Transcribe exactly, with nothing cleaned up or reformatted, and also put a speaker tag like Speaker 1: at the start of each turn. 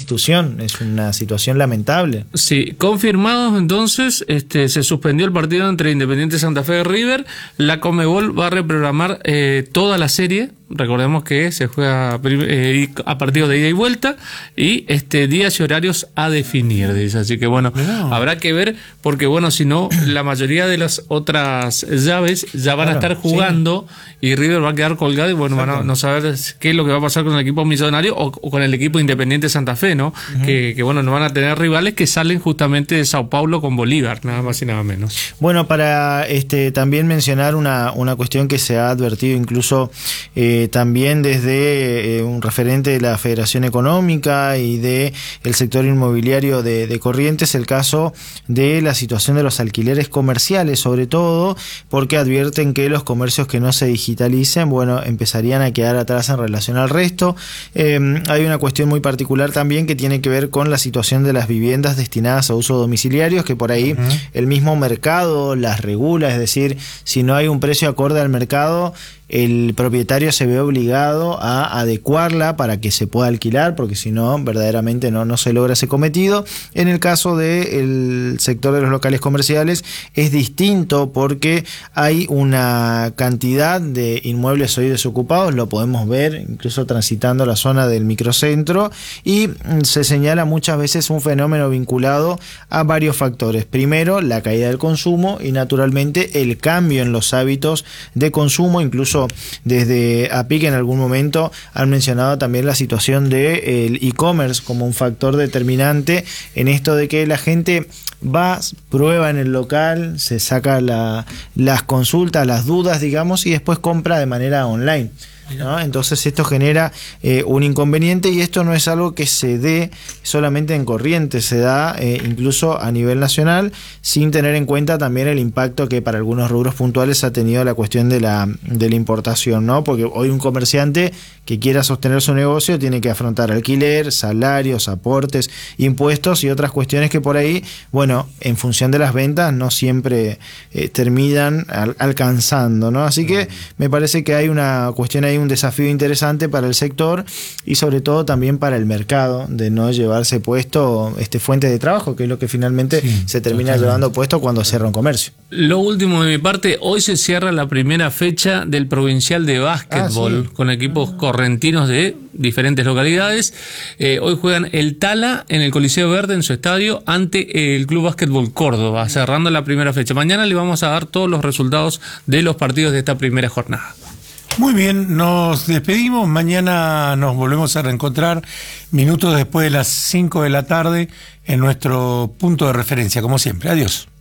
Speaker 1: institución. Es una situación lamentable.
Speaker 2: Sí, confirmados entonces, este, se suspendió el partido entre Independiente Santa Fe y River. La Conmebol va a reprogramar eh, toda la serie. Recordemos que se juega eh, a partidos de ida y vuelta y este días y horarios a definir, dice. Así que bueno, no. habrá que ver, porque bueno, si no, la mayoría de las otras llaves ya van claro, a estar jugando sí. y River va a quedar colgado y bueno, Exacto. van a no saber qué es lo que va a pasar con el equipo millonario o, o con el equipo Independiente Santa Fe, ¿no? Uh-huh. Que, que bueno, no van a tener rivales que salen justamente de Sao Paulo con Bolívar, nada más y nada menos.
Speaker 1: Bueno, para este también mencionar una, una cuestión que se ha advertido incluso eh, también desde eh, un referente de la Federación Económica y de el sector inmobiliario de, de Corrientes, el caso de la situación de los alquileres comerciales, sobre todo porque advierten que los comercios que no se digitalicen, bueno, empezarían a quedar atrás en relación al resto. Eh, hay una cuestión muy particular también que tiene que ver con la situación de las viviendas destinadas a uso domiciliario, que por ahí uh-huh. el mismo mercado las regula, es decir, si no hay un precio acorde al mercado, el propietario se ve obligado a adecuarla para que se pueda alquilar, porque si no, verdaderamente no, no se logra ese cometido. En el caso del sector de los locales comerciales es distinto porque hay una cantidad de inmuebles hoy desocupados, lo podemos ver incluso transitando la zona del microcentro, y se señala muchas veces un fenómeno vinculado a varios factores. Primero, la caída del consumo y naturalmente el cambio en los hábitos de consumo, incluso desde A P I C en algún momento han mencionado también la situación del e-commerce como un factor determinante en esto de que la gente va, prueba en el local, se saca la, las consultas, las dudas, digamos, y después compra de manera online, ¿no? Entonces esto genera eh, un inconveniente, y esto no es algo que se dé solamente en Corrientes, se da eh, incluso a nivel nacional, sin tener en cuenta también el impacto que para algunos rubros puntuales ha tenido la cuestión de la, de la importación, ¿no? Porque hoy un comerciante que quiera sostener su negocio tiene que afrontar alquiler, salarios, aportes, impuestos y otras cuestiones que por ahí, bueno, en función de las ventas no siempre eh, terminan al, alcanzando, ¿no? Así que me parece que hay una cuestión ahí, un desafío interesante para el sector y sobre todo también para el mercado, de no llevarse puesto este fuente de trabajo, que es lo que finalmente sí, se termina totalmente. llevando puesto cuando cierra un comercio.
Speaker 2: Lo último de mi parte, hoy se cierra la primera fecha del Provincial de Básquetbol, ah, sí. con equipos correntinos de diferentes localidades. Eh, hoy juegan el Tala en el Coliseo Verde en su estadio ante el Club Básquetbol Córdoba, cerrando la primera fecha. Mañana le vamos a dar todos los resultados de los partidos de esta primera jornada.
Speaker 3: Muy bien, nos despedimos. Mañana nos volvemos a reencontrar minutos después de las cinco de la tarde en nuestro punto de referencia, como siempre. Adiós.